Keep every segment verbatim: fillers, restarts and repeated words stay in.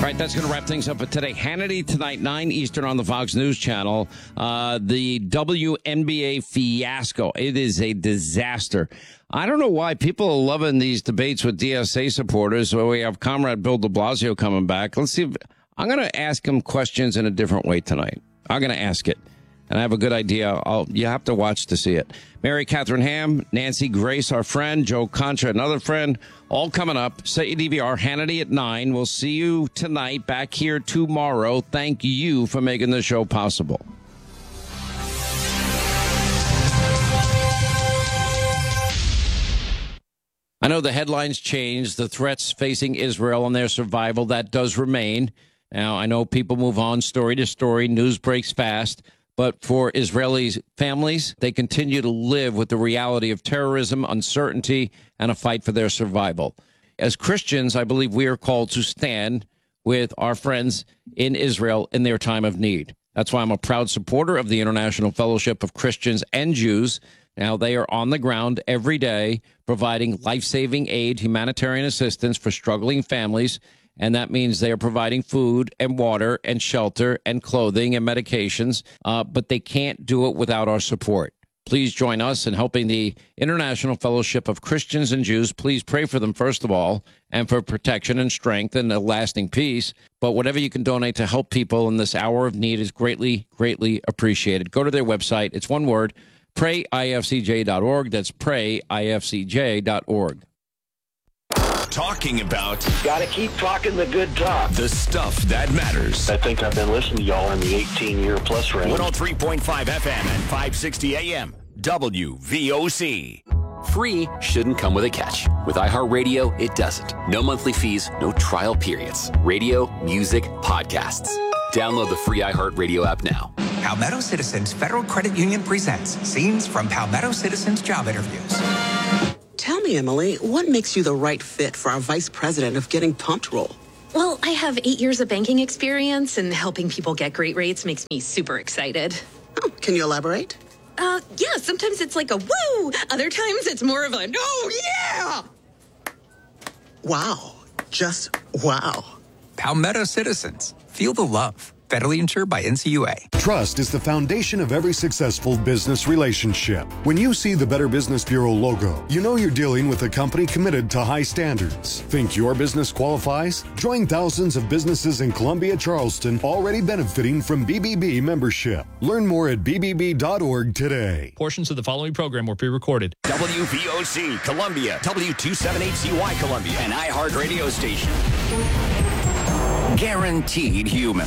right, that's going to wrap things up for today. Hannity tonight, nine Eastern on the Fox News Channel. Uh, the W N B A fiasco. It is a disaster. I don't know why people are loving these debates with D S A supporters. So we have Comrade Bill de Blasio coming back. Let's see if I'm going to ask him questions in a different way tonight. I'm going to ask it. And I have a good idea. I'll, you have to watch to see it. Mary Catherine Ham, Nancy Grace, our friend, Joe Concha, another friend, all coming up. Set your D V R, Hannity at nine. We'll see you tonight, back here tomorrow. Thank you for making the show possible. I know the headlines changed, the threats facing Israel and their survival, that does remain. Now, I know people move on story to story, news breaks fast. But for Israeli families, they continue to live with the reality of terrorism, uncertainty, and a fight for their survival. As Christians, I believe we are called to stand with our friends in Israel in their time of need. That's why I'm a proud supporter of the International Fellowship of Christians and Jews. Now, they are on the ground every day providing life-saving aid, humanitarian assistance for struggling families. And that means they are providing food and water and shelter and clothing and medications, uh, but they can't do it without our support. Please join us in helping the International Fellowship of Christians and Jews. Please pray for them, first of all, and for protection and strength and a lasting peace. But whatever you can donate to help people in this hour of need is greatly, greatly appreciated. Go to their website. It's one word, pray I F C J dot org. That's pray I F C J dot org. Talking about gotta keep talking the good talk, the stuff that matters. I think I've been listening to y'all in the eighteen year plus range. one oh three point five F M and five sixty A M W V O C. Free shouldn't come with a catch. With iHeartRadio, it doesn't. No monthly fees, no trial periods. Radio, music, podcasts. Download the free iHeartRadio app now. Palmetto Citizens Federal Credit Union presents Scenes from Palmetto Citizens Job Interviews. Tell me, Emily, what makes you the right fit for our vice president of Getting Pumped role? Well, I have eight years of banking experience, and helping people get great rates makes me super excited. Oh, can you elaborate? Uh, yeah, sometimes it's like a woo. Other times it's more of a no, yeah. Wow. Just wow. Palmetto Citizens. Feel the love. Federally insured by N C U A. Trust is the foundation of every successful business relationship. When you see the Better Business Bureau logo, you know you're dealing with a company committed to high standards. Think your business qualifies? Join thousands of businesses in Columbia, Charleston already benefiting from B B B membership. Learn more at B B B dot org today. Portions of the following program were pre-recorded. W V O C Columbia, W two seventy-eight C Y Columbia, an iHeart radio station. Guaranteed human.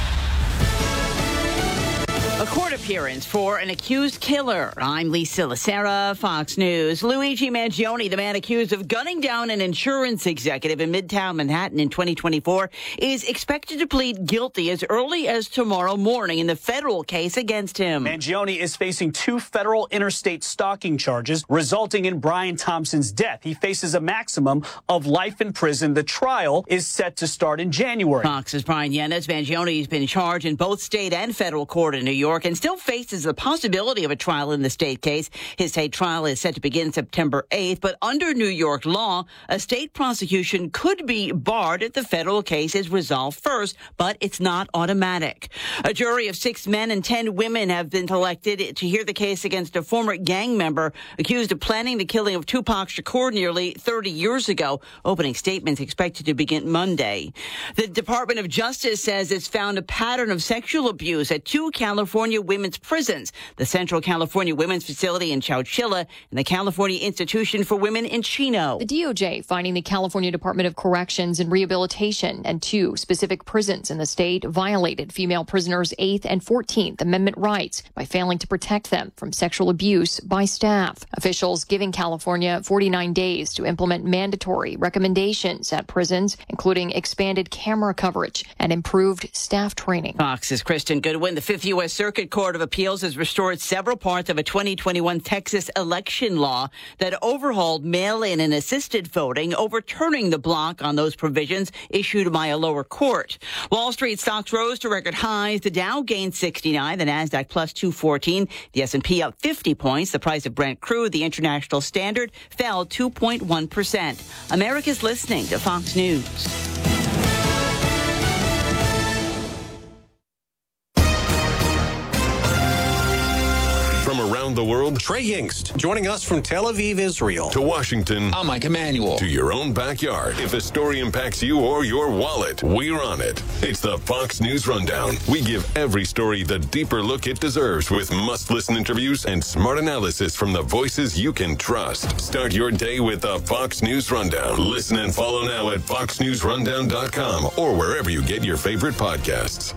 A court appearance for an accused killer. I'm Lisa Lacera, Fox News. Luigi Mangione, the man accused of gunning down an insurance executive in Midtown Manhattan in twenty twenty-four, is expected to plead guilty as early as tomorrow morning in the federal case against him. Mangione is facing two federal interstate stalking charges resulting in Brian Thompson's death. He faces a maximum of life in prison. The trial is set to start in January. Fox's Brian Yanez. Mangione has been charged in both state and federal court in New York and still faces the possibility of a trial in the state case. His state trial is set to begin September eighth, but under New York law, a state prosecution could be barred if the federal case is resolved first, but it's not automatic. A jury of six men and ten women have been selected to hear the case against a former gang member accused of planning the killing of Tupac Shakur nearly thirty years ago. Opening statements expected to begin Monday. The Department of Justice says it's found a pattern of sexual abuse at two California women's prisons, the Central California Women's Facility in Chowchilla and the California Institution for Women in Chino. The D O J finding the California Department of Corrections and Rehabilitation and two specific prisons in the state violated female prisoners' eighth and fourteenth Amendment rights by failing to protect them from sexual abuse by staff. Officials giving California forty-nine days to implement mandatory recommendations at prisons, including expanded camera coverage and improved staff training. Fox's Kristen Goodwin. The Fifth U S Circuit Court of Appeals has restored several parts of a twenty twenty-one Texas election law that overhauled mail-in and assisted voting, overturning the block on those provisions issued by a lower court. Wall Street stocks rose to record highs. The Dow gained sixty-nine, the Nasdaq plus two fourteen, the S and P up fifty points. The price of Brent crude, the international standard, fell two point one percent. America's listening to Fox News. From around the world, Trey Yingst, joining us from Tel Aviv, Israel. To Washington. I'm Mike Emanuel. To your own backyard. If a story impacts you or your wallet, we're on it. It's the Fox News Rundown. We give every story the deeper look it deserves with must-listen interviews and smart analysis from the voices you can trust. Start your day with the Fox News Rundown. Listen and follow now at fox news rundown dot com or wherever you get your favorite podcasts.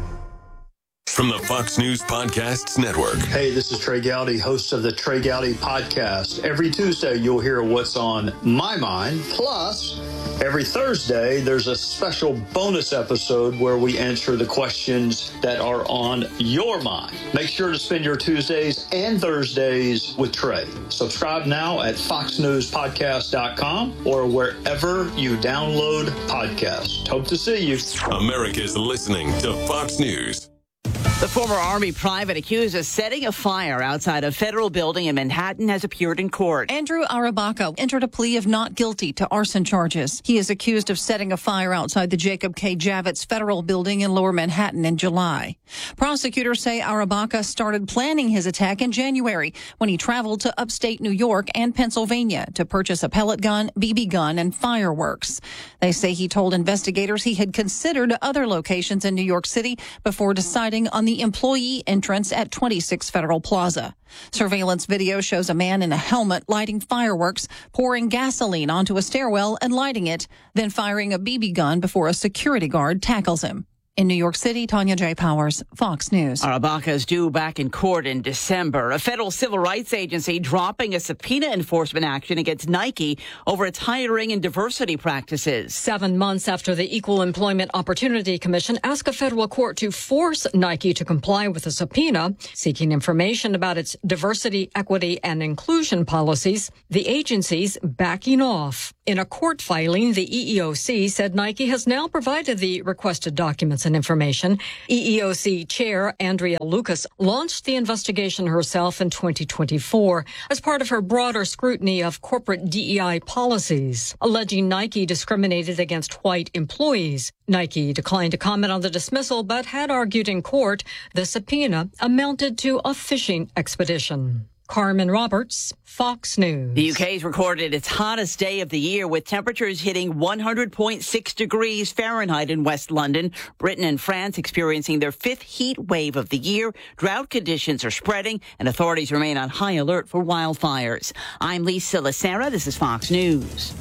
From the Fox News Podcasts Network. Hey, this is Trey Gowdy, host of the Trey Gowdy Podcast. Every Tuesday, you'll hear what's on my mind. Plus, every Thursday, there's a special bonus episode where we answer the questions that are on your mind. Make sure to spend your Tuesdays and Thursdays with Trey. Subscribe now at fox news podcast dot com or wherever you download podcasts. Hope to see you. America's listening to Fox News. The former Army private accused of setting a fire outside a federal building in Manhattan has appeared in court. Andrew Arabaka entered a plea of not guilty to arson charges. He is accused of setting a fire outside the Jacob K. Javits Federal Building in Lower Manhattan in July. Prosecutors say Arabaka started planning his attack in January when he traveled to upstate New York and Pennsylvania to purchase a pellet gun, B B gun, and fireworks. They say he told investigators he had considered other locations in New York City before deciding on the employee entrance at twenty-six Federal Plaza. Surveillance video shows a man in a helmet lighting fireworks, pouring gasoline onto a stairwell and lighting it, then firing a B B gun before a security guard tackles him. In New York City, Tanya J. Powers, Fox News. Arabaka is due back in court in December. A federal civil rights agency dropping a subpoena enforcement action against Nike over its hiring and diversity practices. Seven months after the Equal Employment Opportunity Commission asked a federal court to force Nike to comply with a subpoena seeking information about its diversity, equity, and inclusion policies, the agency's backing off. In a court filing, the E E O C said Nike has now provided the requested documents and information. E E O C Chair Andrea Lucas launched the investigation herself in twenty twenty-four as part of her broader scrutiny of corporate D E I policies, alleging Nike discriminated against white employees. Nike declined to comment on the dismissal, but had argued in court the subpoena amounted to a fishing expedition. Carmen Roberts, Fox News. The U K's recorded its hottest day of the year with temperatures hitting one hundred point six degrees Fahrenheit in West London. Britain and France experiencing their fifth heat wave of the year. Drought conditions are spreading and authorities remain on high alert for wildfires. I'm Lisa Lacera. This is Fox News.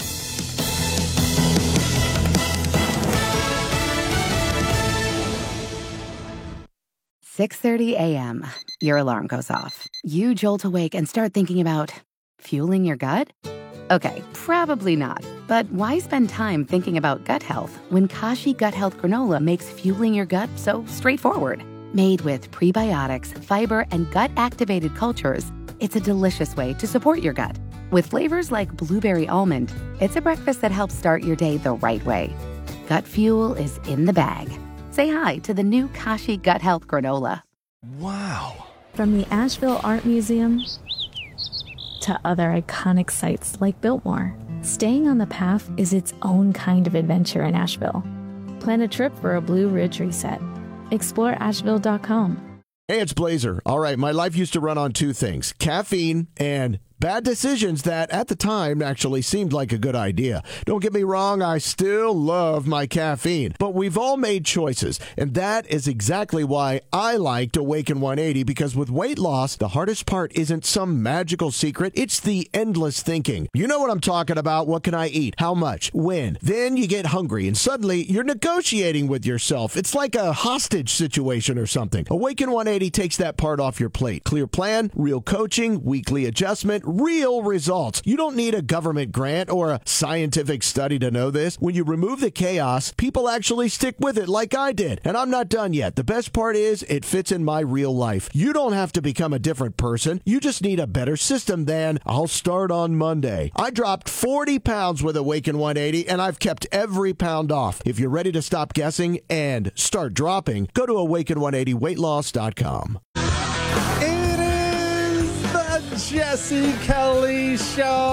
six thirty a.m. Your alarm goes off. You jolt awake and start thinking about fueling your gut? Okay, probably not. But why spend time thinking about gut health when Kashi Gut Health Granola makes fueling your gut so straightforward? Made with prebiotics, fiber, and gut-activated cultures, it's a delicious way to support your gut. With flavors like blueberry almond, it's a breakfast that helps start your day the right way. Gut fuel is in the bag. Say hi to the new Kashi Gut Health Granola. Wow. From the Asheville Art Museum to other iconic sites like Biltmore, staying on the path is its own kind of adventure in Asheville. Plan a trip for a Blue Ridge reset. Explore asheville dot com. Hey, it's Blazer. All right, my life used to run on two things, caffeine and bad decisions that at the time actually seemed like a good idea. Don't get me wrong, I still love my caffeine, but we've all made choices, and that is exactly why I liked Awaken one eighty, because with weight loss, the hardest part isn't some magical secret, it's the endless thinking. You know what I'm talking about. What can I eat? How much? When? Then you get hungry, and suddenly you're negotiating with yourself. It's like a hostage situation or something. Awaken one eighty takes that part off your plate. Clear plan, real coaching, weekly adjustment, real results. You don't need a government grant or a scientific study to know this. When you remove the chaos, people actually stick with it like I did. And I'm not done yet. The best part is it fits in my real life. You don't have to become a different person. You just need a better system than I'll start on Monday. I dropped forty pounds with Awaken one eighty and I've kept every pound off. If you're ready to stop guessing and start dropping, go to awaken one eighty weight loss dot com. Jesse Kelly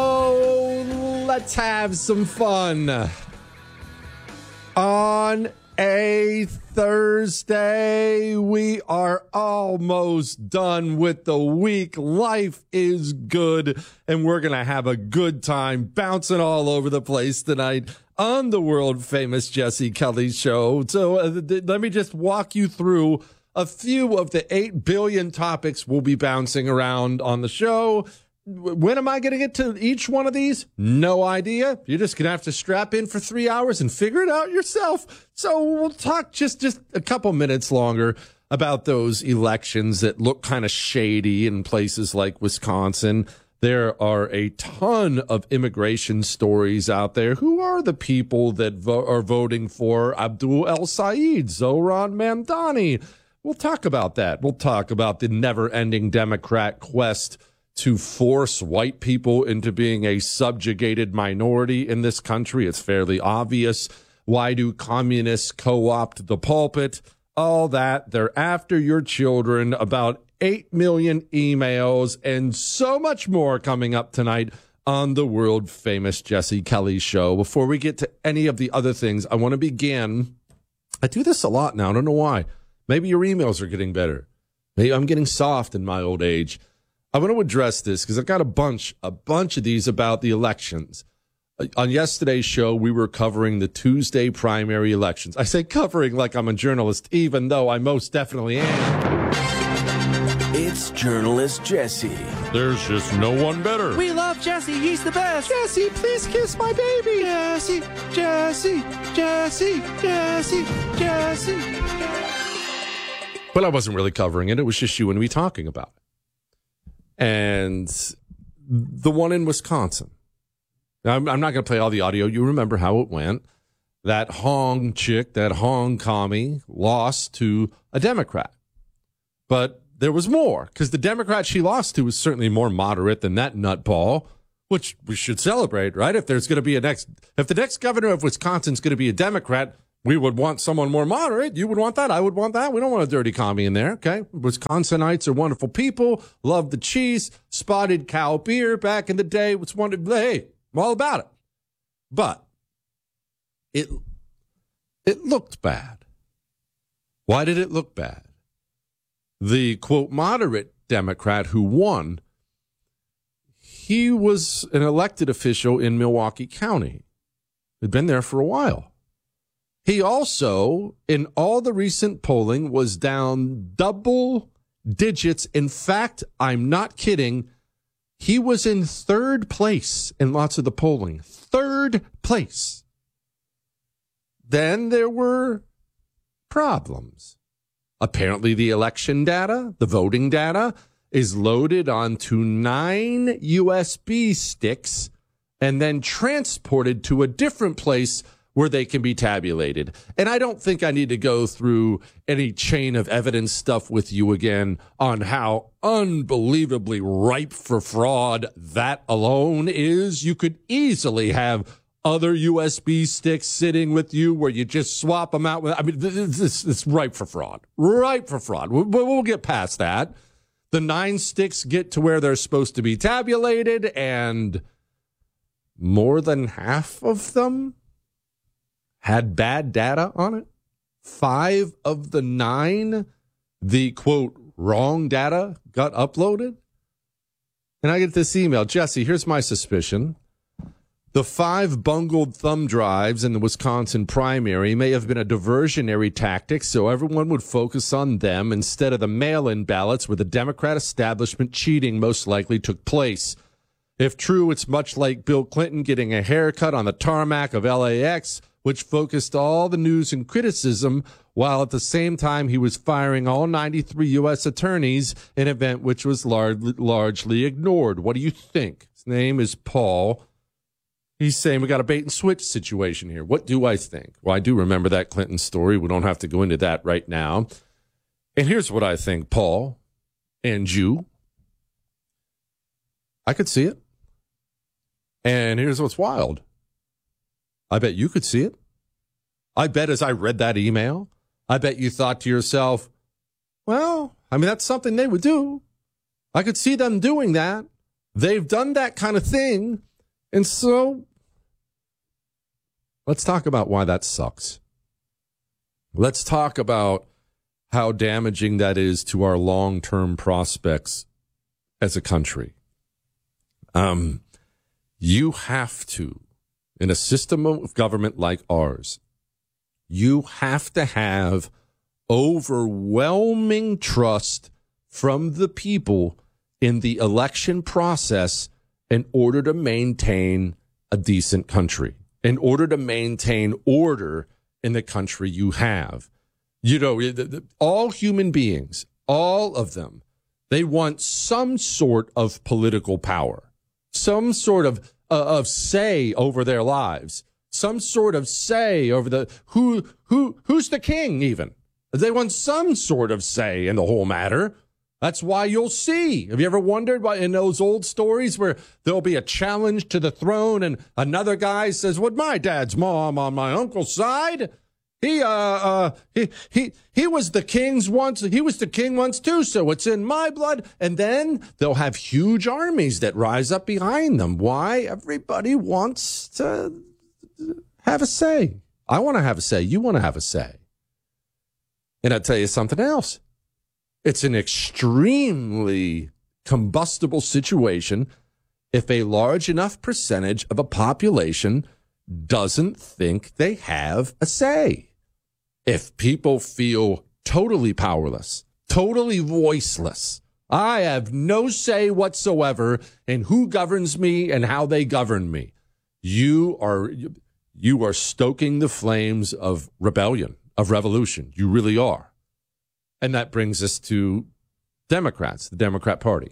Show. Let's have some fun. On A Thursday. We are almost done with the week. Life is good, and we're going to have a good time bouncing all over the place tonight on the world famous Jesse Kelly Show. So uh, th- let me just walk you through a few of the eight billion topics we'll be bouncing around on the show. When am I going to get to each one of these? No idea. You're just going to have to strap in for three hours and figure it out yourself. So we'll talk just, just a couple minutes longer about those elections that look kind of shady in places like Wisconsin. There are a ton of immigration stories out there. Who are the people that vo- are voting for Abdul El Sayed, Zohran Mamdani? We'll talk about that. We'll talk about the never-ending Democrat quest to force white people into being a subjugated minority in this country. It's fairly obvious. Why do communists co-opt the pulpit? All that. They're after your children. About eight million emails and so much more coming up tonight on the world famous Jesse Kelly Show. Before we get to any of the other things, I want to begin. I do this a lot now. I don't know why. Maybe your emails are getting better. Maybe I'm getting soft in my old age. I want to address this because I've got a bunch, a bunch of these about the elections. On yesterday's show, we were covering the Tuesday primary elections. I say covering like I'm a journalist, even though I most definitely am. It's journalist Jesse. There's just no one better. We love Jesse. He's the best. Jesse, please kiss my baby. Jesse, Jesse, Jesse, Jesse, Jesse. But I wasn't really covering it. It was just you and me talking about it. And the one in Wisconsin. Now, I'm, I'm not going to play all the audio. You remember how it went. That Hong chick, that Hong commie, lost to a Democrat. But there was more, because the Democrat she lost to was certainly more moderate than that nutball, which we should celebrate, right? If there's going to be a next, if the next governor of Wisconsin is going to be a Democrat, we would want someone more moderate. You would want that. I would want that. We don't want a dirty commie in there, okay? Wisconsinites are wonderful people, love the cheese, spotted cow beer back in the day. It's wonderful. Hey, I'm all about it. But it it looked bad. Why did it look bad? The, quote, moderate Democrat who won, he was an elected official in Milwaukee County. He'd been there for a while. He also, in all the recent polling, was down double digits. In fact, I'm not kidding. He was in third place in lots of the polling. Third place. Then there were problems. Apparently, the election data, the voting data, is loaded onto nine U S B sticks and then transported to a different place where they can be tabulated. And I don't think I need to go through any chain of evidence stuff with you again on how unbelievably ripe for fraud that alone is. You could easily have other U S B sticks sitting with you where you just swap them out. I mean, it's, it's ripe for fraud. Ripe for fraud. We'll, we'll get past that. The nine sticks get to where they're supposed to be tabulated, and more than half of them had bad data on it. Five of the nine, the, quote, wrong data got uploaded. And I get this email. Jesse, here's my suspicion. The five bungled thumb drives in the Wisconsin primary may have been a diversionary tactic so everyone would focus on them instead of the mail-in ballots where the Democrat establishment cheating most likely took place. If true, it's much like Bill Clinton getting a haircut on the tarmac of L A X, which focused all the news and criticism, while at the same time he was firing all ninety-three U S attorneys, an event which was lar- largely ignored. What do you think? His name is Paul. He's saying we got a bait and switch situation here. What do I think? Well, I do remember that Clinton story. We don't have to go into that right now. And here's what I think, Paul and you. I could see it. And here's what's wild. I bet you could see it. I bet as I read that email, I bet you thought to yourself, well, I mean, that's something they would do. I could see them doing that. They've done that kind of thing. And so let's talk about why that sucks. Let's talk about how damaging that is to our long-term prospects as a country. Um, you have to, in a system of government like ours, you have to have overwhelming trust from the people in the election process in order to maintain a decent country, in order to maintain order in the country you have. You know, the, the, all human beings, all of them, they want some sort of political power, some sort of uh, of say over their lives, some sort of say over the who who who's the king even. They want some sort of say in the whole matter. That's why you'll see. Have you ever wondered why in those old stories where there'll be a challenge to the throne and another guy says, "Well, my dad's mom on my uncle's side, he uh uh he he he was the king's once. He was the king once too. So it's in my blood." And then they'll have huge armies that rise up behind them. Why? Everybody wants to have a say. I want to have a say. You want to have a say. And I'll tell you something else. It's an extremely combustible situation if a large enough percentage of a population doesn't think they have a say. If people feel totally powerless, totally voiceless, I have no say whatsoever in who governs me and how they govern me, you are you are stoking the flames of rebellion, of revolution. You really are. And that brings us to Democrats, the Democrat Party.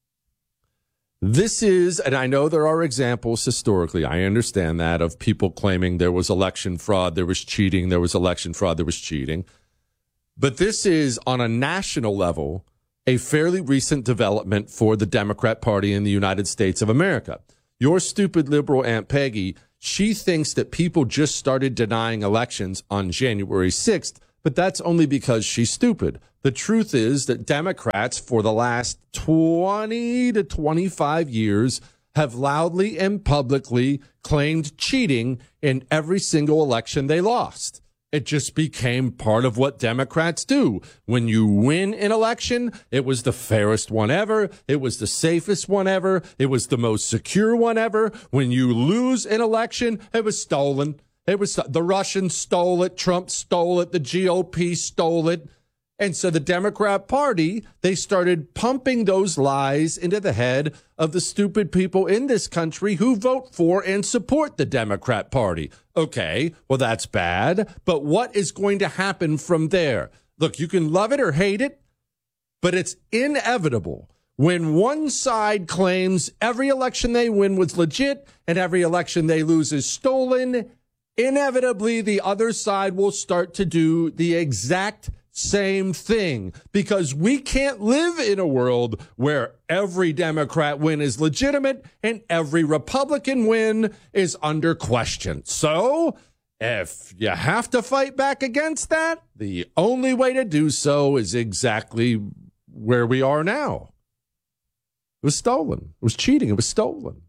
This is, and I know there are examples historically, I understand that, of people claiming there was election fraud, there was cheating, there was election fraud, there was cheating. But this is, on a national level, a fairly recent development for the Democrat Party in the United States of America. Your stupid liberal Aunt Peggy, she thinks that people just started denying elections on January sixth, but that's only because she's stupid. The truth is that Democrats for the last twenty to twenty-five years have loudly and publicly claimed cheating in every single election they lost. It just became part of what Democrats do. When you win an election, it was the fairest one ever. It was the safest one ever. It was the most secure one ever. When you lose an election, it was stolen. It was the Russians stole it. Trump stole it. The G O P stole it. And so the Democrat Party, they started pumping those lies into the head of the stupid people in this country who vote for and support the Democrat Party. Okay, well, that's bad. But what is going to happen from there? Look, you can love it or hate it, but it's inevitable. When one side claims every election they win was legit and every election they lose is stolen, inevitably the other side will start to do the exact same thing, because we can't live in a world where every Democrat win is legitimate and every Republican win is under question. So if you have to fight back against that, the only way to do so is exactly where we are now. It was stolen. It was cheating. It was stolen.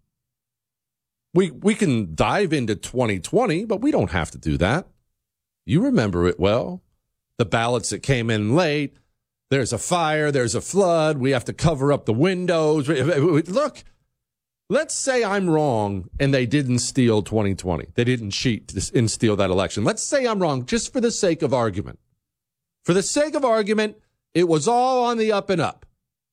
We we can dive into twenty twenty, but we don't have to do that. You remember it well. The ballots that came in late, there's a fire, there's a flood, we have to cover up the windows. Look, let's say I'm wrong and they didn't steal twenty twenty. They didn't cheat and steal that election. Let's say I'm wrong just for the sake of argument. For the sake of argument, it was all on the up and up.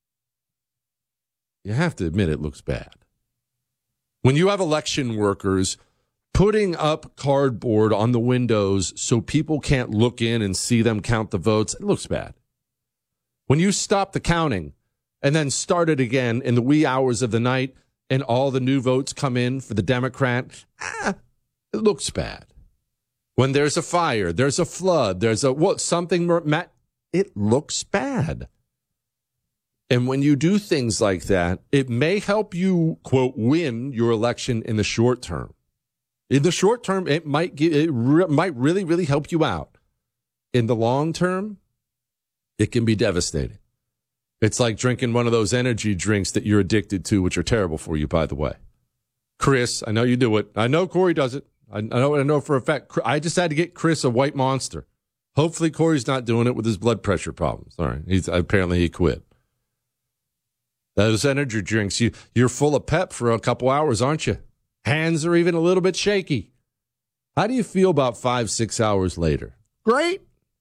You have to admit it looks bad. When you have election workers putting up cardboard on the windows so people can't look in and see them count the votes, it looks bad. When you stop the counting and then start it again in the wee hours of the night and all the new votes come in for the Democrat, ah, it looks bad. When there's a fire, there's a flood, there's a what something, it looks bad. And when you do things like that, it may help you, quote, win your election in the short term. In the short term, it might give, it re- might really, really help you out. In the long term, it can be devastating. It's like drinking one of those energy drinks that you're addicted to, which are terrible for you, by the way. Chris, I know you do it. I know Corey does it. I know, I know for a fact. I just had to get Chris a White Monster. Hopefully Corey's not doing it with his blood pressure problems. All right. He's, apparently he quit. Those energy drinks, you, you're full of pep for a couple hours, aren't you? Hands are even a little bit shaky. How do you feel about five, six hours later? Great.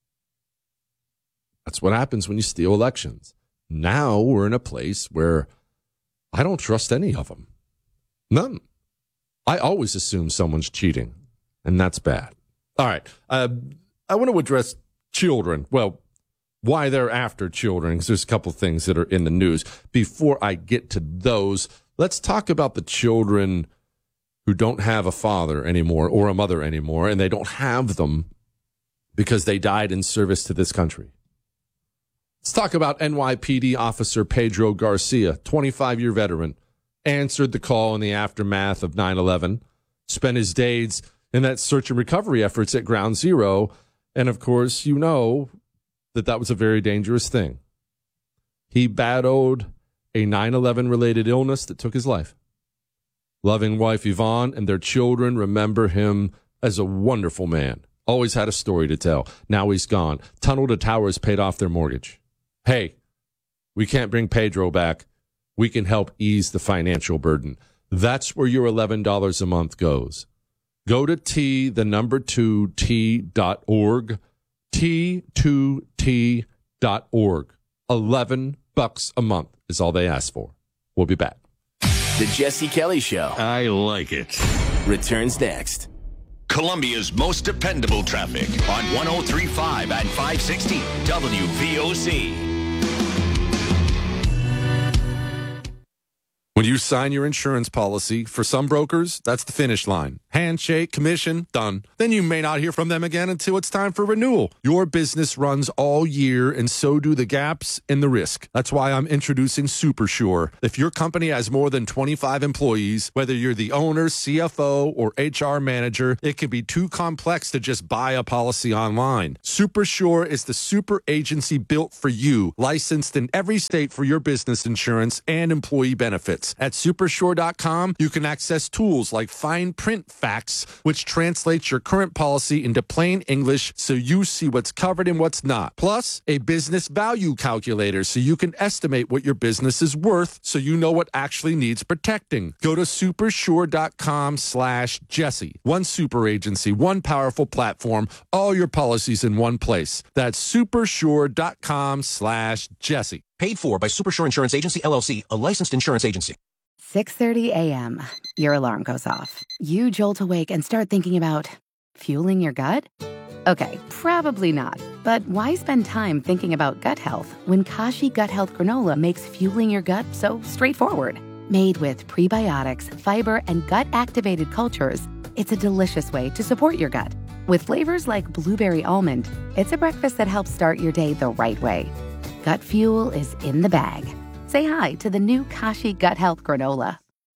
That's what happens when you steal elections. Now we're in a place where I don't trust any of them. None. I always assume someone's cheating, and that's bad. All right. Uh, I want to address children. Well, why they're after children, because there's a couple things that are in the news. Before I get to those, let's talk about the children who don't have a father anymore or a mother anymore, and they don't have them because they died in service to this country. Let's talk about N Y P D officer Pedro Garcia, twenty-five-year veteran, answered the call in the aftermath of nine eleven, spent his days in that search and recovery efforts at Ground Zero, and of course, you know that that was a very dangerous thing. He battled a nine eleven-related illness that took his life. Loving wife Yvonne and their children remember him as a wonderful man. Always had a story to tell. Now he's gone. Tunnel to Towers paid off their mortgage. Hey, we can't bring Pedro back. We can help ease the financial burden. That's where your eleven dollars a month goes. Go to T, the number two, T dot org, T two T dot org. eleven bucks a month is all they ask for. We'll be back. The Jesse Kelly Show. I like it. Returns next. Columbia's most dependable traffic on one oh three point five and five sixty W V O C. When you sign your insurance policy, for some brokers, that's the finish line. Handshake, commission, done. Then you may not hear from them again until it's time for renewal. Your business runs all year, and so do the gaps and the risk. That's why I'm introducing SuperSure. If your company has more than twenty-five employees, whether you're the owner, C F O, or H R manager, it can be too complex to just buy a policy online. SuperSure is the super agency built for you, licensed in every state for your business insurance and employee benefits. At supersure dot com, you can access tools like fine print facts, which translates your current policy into plain English so you see what's covered and what's not. Plus, a business value calculator so you can estimate what your business is worth so you know what actually needs protecting. Go to supersure dot com slash Jesse. One super agency, one powerful platform, all your policies in one place. That's supersure dot com slash Jesse. Paid for by Supersure Insurance Agency, L L C, a licensed insurance agency. six thirty a.m. Your alarm goes off. You jolt awake and start thinking about fueling your gut? Okay, probably not. But why spend time thinking about gut health when Kashi Gut Health Granola makes fueling your gut so straightforward? Made with prebiotics, fiber, and gut-activated cultures, it's a delicious way to support your gut. With flavors like blueberry almond, it's a breakfast that helps start your day the right way. Gut fuel is in the bag. Say hi to the new Kashi Gut Health Granola.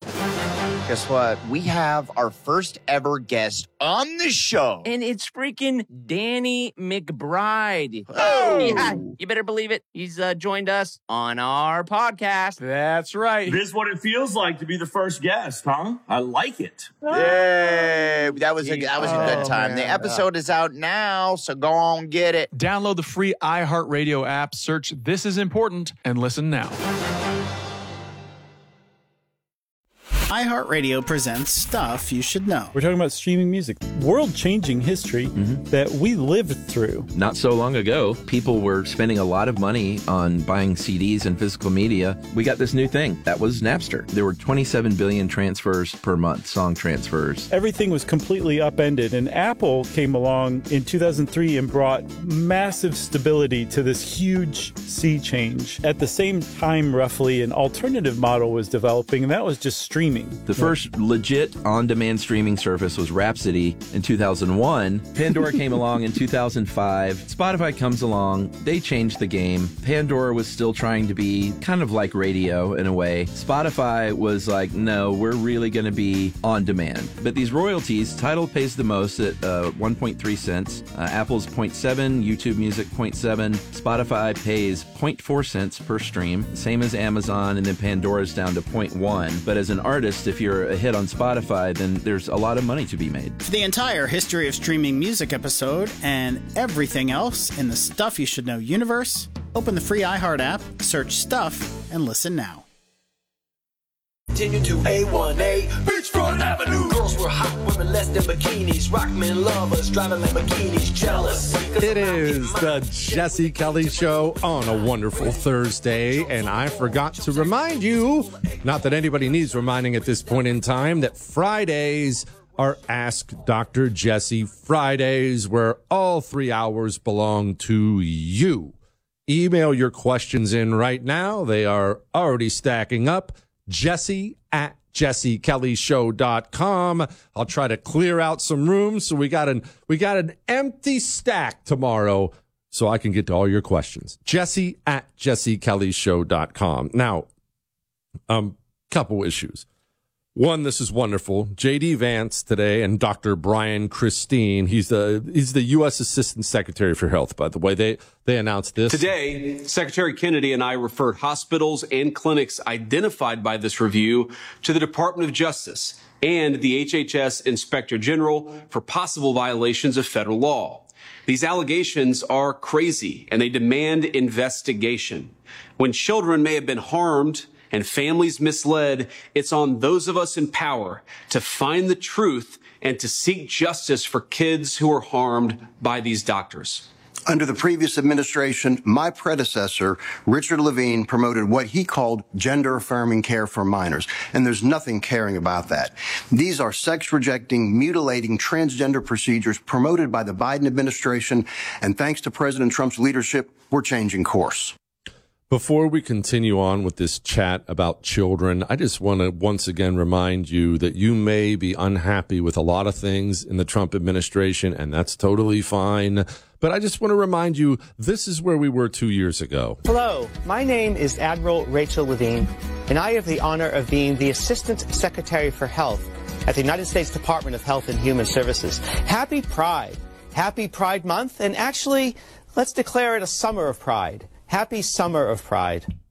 Guess what? We have our first ever guest on the show. And it's freaking Danny McBride. Oh! Yeah, you better believe it. He's uh, joined us on our podcast. That's right. This is what it feels like to be the first guest, huh? I like it. Yay! That was a, that was a good time. Oh, the man. episode is out now, so go on get it. Download the free iHeartRadio app, search This Is Important, and listen now. iHeartRadio presents Stuff You Should Know. We're talking about streaming music, world-changing history mm-hmm. that we lived through. Not so long ago, people were spending a lot of money on buying C Ds and physical media. We got this new thing. That was Napster. There were twenty-seven billion transfers per month, song transfers. Everything was completely upended, and Apple came along in two thousand three and brought massive stability to this huge sea change. At the same time, roughly, an alternative model was developing, and that was just streaming. The first legit on-demand streaming service was Rhapsody in two thousand one. Pandora came along in two thousand five. Spotify comes along. They changed the game. Pandora was still trying to be kind of like radio in a way. Spotify was like, no, we're really going to be on demand. But these royalties, Tidal pays the most at uh, one point three cents. Uh, Apple's zero point seven, YouTube Music zero point seven. Spotify pays zero point four cents per stream, same as Amazon, and then Pandora's down to zero point one. But as an artist, artist, if you're a hit on Spotify, then there's a lot of money to be made. For the entire history of streaming music episode and everything else in the Stuff You Should Know universe, open the free iHeart app, search Stuff, and listen now. Continue to A one A, Beachfront Avenue. Girls were hot, women less than bikinis. Rock men lovers, driving Lamborghinis, jealous. It is the Jesse Kelly Show on a wonderful Thursday, and I forgot to remind you, not that anybody needs reminding at this point in time, that Fridays are Ask Doctor Jesse Fridays, where all three hours belong to you. Email your questions in right now. They are already stacking up. Jesse at jesse kelly show dot com. I'll try to clear out some room so we got an we got an empty stack tomorrow so I can get to all your questions. Jesse at jesse kelly show dot com. Now, um, couple issues. One, this is wonderful. J D Vance today and Doctor Brian Christine. He's the he's the U S Assistant Secretary for Health, by the way. They they announced this. Today, Secretary Kennedy and I referred hospitals and clinics identified by this review to the Department of Justice and the H H S Inspector General for possible violations of federal law. These allegations are crazy and they demand investigation. When children may have been harmed and families misled, it's on those of us in power to find the truth and to seek justice for kids who are harmed by these doctors. Under the previous administration, my predecessor, Richard Levine, promoted what he called gender-affirming care for minors, and there's nothing caring about that. These are sex-rejecting, mutilating, transgender procedures promoted by the Biden administration, and thanks to President Trump's leadership, we're changing course. Before we continue on with this chat about children, I just want to once again remind you that you may be unhappy with a lot of things in the Trump administration, and that's totally fine. But I just want to remind you, this is where we were two years ago. Hello, my name is Admiral Rachel Levine, and I have the honor of being the Assistant Secretary for Health at the United States Department of Health and Human Services. Happy Pride. Happy Pride Month, and actually, let's declare it a summer of pride. Happy Summer of Pride.